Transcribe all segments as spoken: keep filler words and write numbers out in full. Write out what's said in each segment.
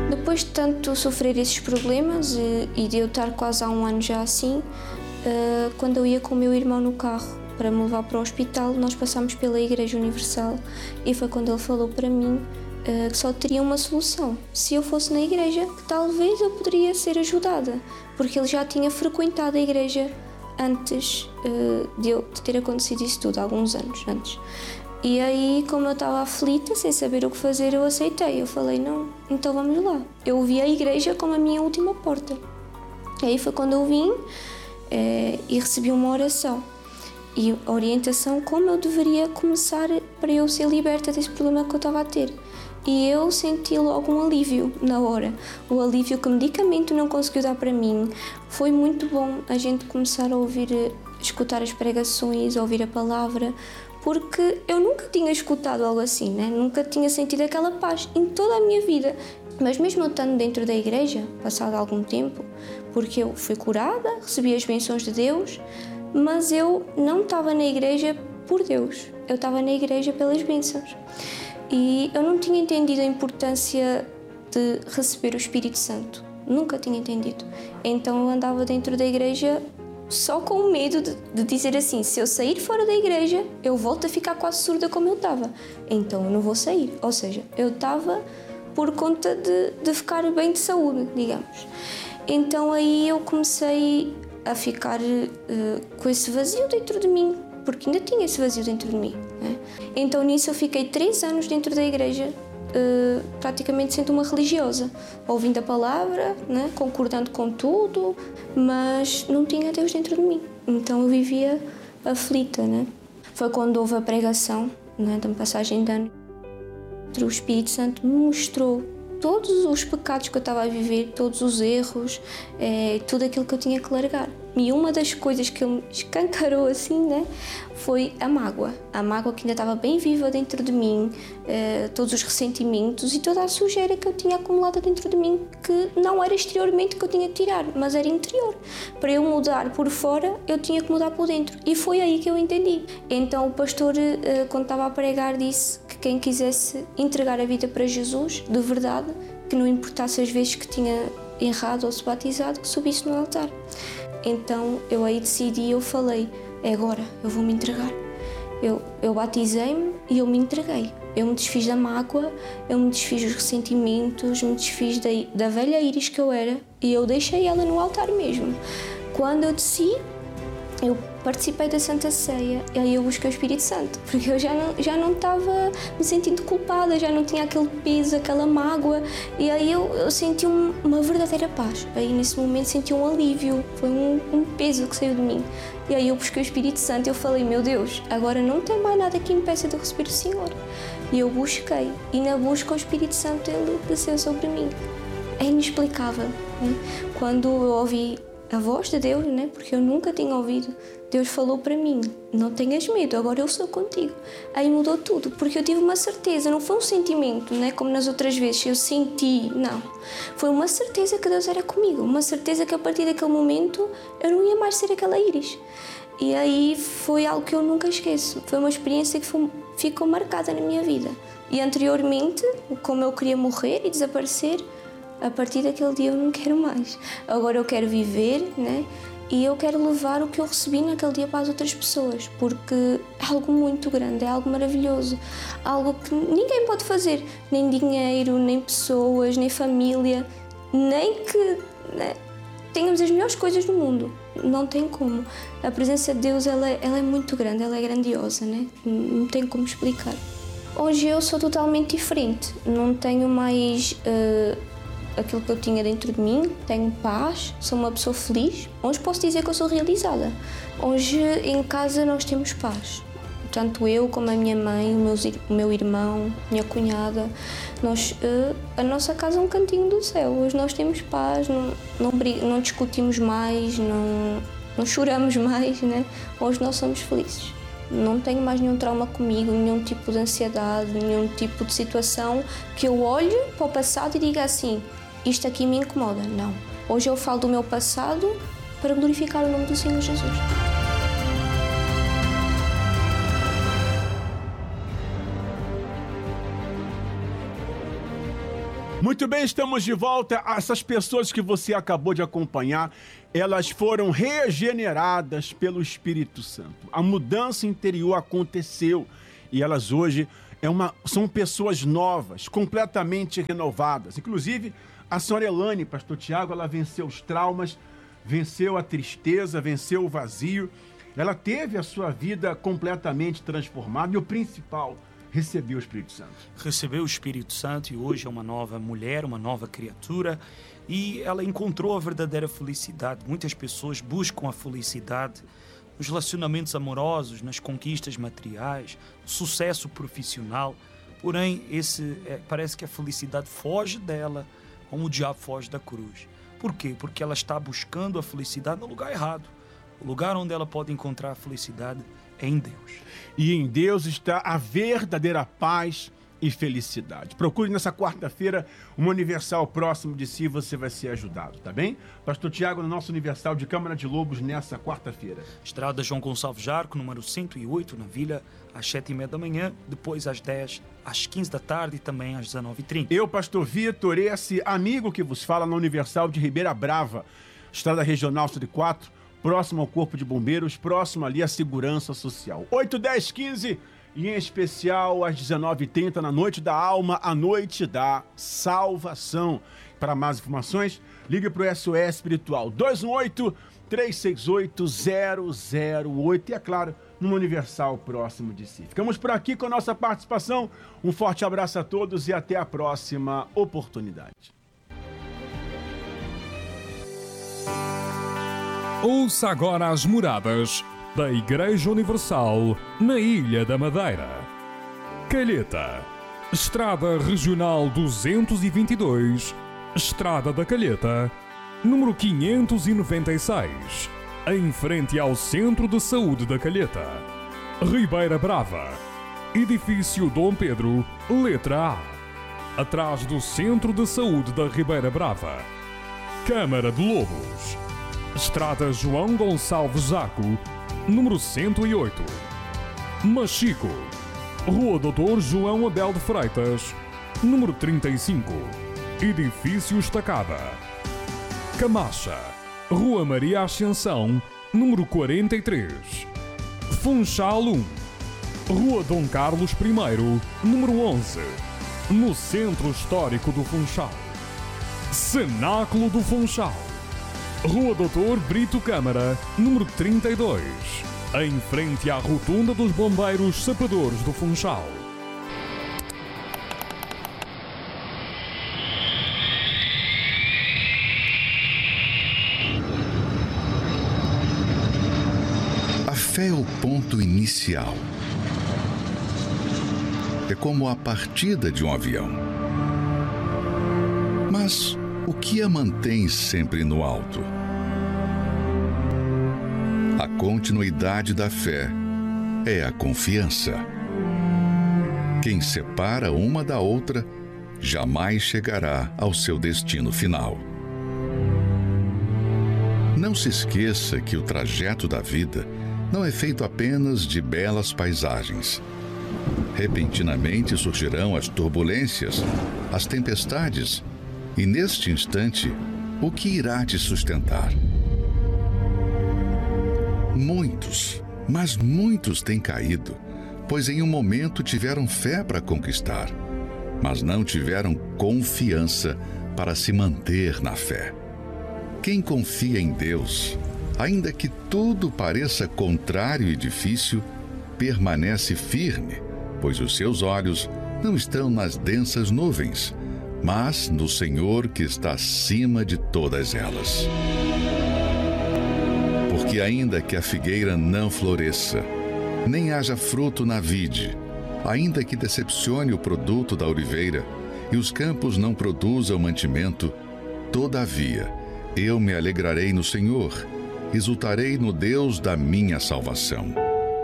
Depois de tanto sofrer esses problemas e, e de eu estar quase há um ano já assim, uh, quando eu ia com o meu irmão no carro para me levar para o hospital, nós passámos pela Igreja Universal e foi quando ele falou para mim uh, que só teria uma solução. Se eu fosse na igreja, que talvez eu poderia ser ajudada, porque ele já tinha frequentado a igreja antes uh, de, eu, de ter acontecido isso tudo, há alguns anos antes. E aí, como eu estava aflita, sem saber o que fazer, eu aceitei. Eu falei, não, então vamos lá. Eu vi a igreja como a minha última porta. E aí foi quando eu vim é, e recebi uma oração. E a orientação como eu deveria começar para eu ser liberta desse problema que eu estava a ter. E eu senti logo um alívio na hora. O alívio que o medicamento não conseguiu dar para mim. Foi muito bom a gente começar a ouvir, escutar as pregações, a ouvir a palavra, porque eu nunca tinha escutado algo assim, né? Nunca tinha sentido aquela paz em toda a minha vida. Mas mesmo eu estando dentro da igreja, passado algum tempo, porque eu fui curada, recebi as bênçãos de Deus, mas eu não estava na igreja por Deus, eu estava na igreja pelas bênçãos. E eu não tinha entendido a importância de receber o Espírito Santo, nunca tinha entendido. Então eu andava dentro da igreja só com o medo de, de dizer assim, se eu sair fora da igreja, eu volto a ficar quase surda como eu estava. Então eu não vou sair. Ou seja, eu estava por conta de, de ficar bem de saúde, digamos. Então aí eu comecei a ficar uh, com esse vazio dentro de mim, porque ainda tinha esse vazio dentro de mim, né? Então nisso eu fiquei três anos dentro da igreja, Uh, praticamente sendo uma religiosa, ouvindo a palavra, né, concordando com tudo, mas não tinha Deus dentro de mim. Então eu vivia aflita, né? Foi quando houve a pregação, né, da passagem de ano. O Espírito Santo me mostrou todos os pecados que eu estava a viver, todos os erros, é, tudo aquilo que eu tinha que largar. E uma das coisas que me escancarou assim, né, foi a mágoa. A mágoa que ainda estava bem viva dentro de mim, é, todos os ressentimentos e toda a sujeira que eu tinha acumulada dentro de mim, que não era exteriormente que eu tinha que tirar, mas era interior. Para eu mudar por fora, eu tinha que mudar por dentro. E foi aí que eu entendi. Então o pastor, é, quando estava a pregar, disse que quem quisesse entregar a vida para Jesus, de verdade, que não importasse as vezes que tinha errado ou se batizado, que subisse no altar. Então eu aí decidi, eu falei, é agora, eu vou me entregar. Eu, eu batizei-me e eu me entreguei. Eu me desfiz da mágoa, eu me desfiz dos ressentimentos, me desfiz da, da velha Iris que eu era e eu deixei ela no altar mesmo. Quando eu desci, eu participei da Santa Ceia e aí eu busquei o Espírito Santo, porque eu já não, já não estava me sentindo culpada, já não tinha aquele peso, aquela mágoa, e aí eu, eu senti um, uma verdadeira paz. Aí nesse momento senti um alívio, foi um, um peso que saiu de mim. E aí eu busquei o Espírito Santo e eu falei, meu Deus, agora não tem mais nada que me impeça de receber o Senhor. E eu busquei, e na busca o Espírito Santo ele desceu sobre mim. É inexplicável, né? Quando eu ouvi a voz de Deus, né? Porque eu nunca tinha ouvido. Deus falou para mim, não tenhas medo, agora eu sou contigo. Aí mudou tudo, porque eu tive uma certeza, não foi um sentimento, né? Como nas outras vezes, eu senti, não. Foi uma certeza que Deus era comigo, uma certeza que a partir daquele momento eu não ia mais ser aquela Iris. E aí foi algo que eu nunca esqueço, foi uma experiência que foi, ficou marcada na minha vida. E anteriormente, como eu queria morrer e desaparecer, a partir daquele dia eu não quero mais. Agora eu quero viver, né? E eu quero levar o que eu recebi naquele dia para as outras pessoas, porque é algo muito grande, é algo maravilhoso, algo que ninguém pode fazer, nem dinheiro, nem pessoas, nem família, nem que, né, tenhamos as melhores coisas do mundo, não tem como. A presença de Deus, ela, ela é muito grande, ela é grandiosa, né? Não tem como explicar. Hoje eu sou totalmente diferente, não tenho mais uh, aquilo que eu tinha dentro de mim, tenho paz, sou uma pessoa feliz. Hoje posso dizer que eu sou realizada. Hoje em casa nós temos paz, tanto eu como a minha mãe, o meu, o meu irmão, minha cunhada. Nós, uh, a nossa casa é um cantinho do céu, hoje nós temos paz, não, não, não discutimos mais, não, não choramos mais, né? Hoje nós somos felizes. Não tenho mais nenhum trauma comigo, nenhum tipo de ansiedade, nenhum tipo de situação que eu olhe para o passado e diga assim, isto aqui me incomoda. Não. Hoje eu falo do meu passado para glorificar o nome do Senhor Jesus. Muito bem, estamos de volta. Essas pessoas que você acabou de acompanhar, elas foram regeneradas pelo Espírito Santo. A mudança interior aconteceu e elas hoje é uma, são pessoas novas, completamente renovadas. Inclusive, a senhora Elane, pastor Tiago, ela venceu os traumas, venceu a tristeza, venceu o vazio. Ela teve a sua vida completamente transformada e o principal, recebeu o Espírito Santo. Recebeu o Espírito Santo e hoje é uma nova mulher, uma nova criatura, e ela encontrou a verdadeira felicidade. Muitas pessoas buscam a felicidade nos relacionamentos amorosos, nas conquistas materiais, no sucesso profissional. Porém, esse, é, parece que a felicidade foge dela, como o diabo foge da cruz. Por quê? Porque ela está buscando a felicidade no lugar errado. O lugar onde ela pode encontrar a felicidade é em Deus. E em Deus está a verdadeira paz e felicidade. Procure nessa quarta-feira uma Universal próximo de si, você vai ser ajudado, tá bem? Pastor Tiago, no nosso Universal de Câmara de Lobos, nessa quarta-feira. Estrada João Gonçalves Jarco, número cento e oito, na Vila, às sete e meia da manhã, depois às dez, às quinze da tarde e também às dezenove e trinta. Eu, pastor Vitor, esse amigo que vos fala na Universal de Ribeira Brava, Estrada Regional cento e quatro, próximo ao Corpo de Bombeiros, próximo ali à Segurança Social. oito, dez, quinze e em especial às dezenove e trinta na Noite da Alma, a Noite da Salvação. Para mais informações, ligue para o S O S Espiritual dois um oito, três seis oito, zero zero oito e, é claro, numa Universal próximo de si. Ficamos por aqui com a nossa participação. Um forte abraço a todos e até a próxima oportunidade. Ouça agora as moradas da Igreja Universal na Ilha da Madeira. Calheta, Estrada Regional duzentos e vinte e dois, Estrada da Calheta, número quinhentos e noventa e seis, em frente ao Centro de Saúde da Calheta. Ribeira Brava, Edifício Dom Pedro, letra A, atrás do Centro de Saúde da Ribeira Brava. Câmara de Lobos, Estrada João Gonçalves Jaco, número cento e oito. Machico, Rua doutor João Abel de Freitas, número trinta e cinco, Edifício Estacada. Camacha, Rua Maria Ascensão, número quarenta e três. Funchal um, Rua Dom Carlos I, número onze, no Centro Histórico do Funchal. Cenáculo do Funchal, Rua doutor Brito Câmara, número trinta e dois, em frente à Rotunda dos Bombeiros Sapadores do Funchal. A fé é o ponto inicial. É como a partida de um avião. Mas o que a mantém sempre no alto? A continuidade da fé é a confiança. Quem separa uma da outra jamais chegará ao seu destino final. Não se esqueça que o trajeto da vida não é feito apenas de belas paisagens. Repentinamente surgirão as turbulências, as tempestades, e neste instante, o que irá te sustentar? Muitos, mas muitos têm caído, pois em um momento tiveram fé para conquistar, mas não tiveram confiança para se manter na fé. Quem confia em Deus, ainda que tudo pareça contrário e difícil, permanece firme, pois os seus olhos não estão nas densas nuvens, mas no Senhor que está acima de todas elas. Porque ainda que a figueira não floresça, nem haja fruto na vide, ainda que decepcione o produto da oliveira, e os campos não produzam mantimento, todavia, eu me alegrarei no Senhor, exultarei no Deus da minha salvação.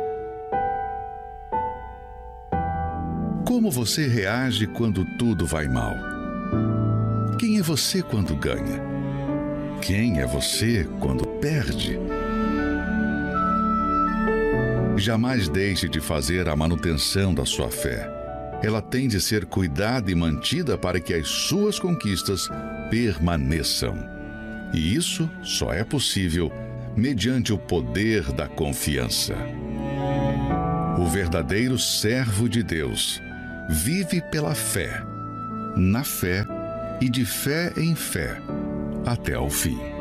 Como você reage quando tudo vai mal? Quem é você quando ganha? Quem é você quando perde? Jamais deixe de fazer a manutenção da sua fé. ela tem de ser cuidada e mantida para que as suas conquistas permaneçam. E isso só é possível mediante o poder da confiança. O verdadeiro servo de Deus vive pela fé, na fé e de fé em fé, até o fim.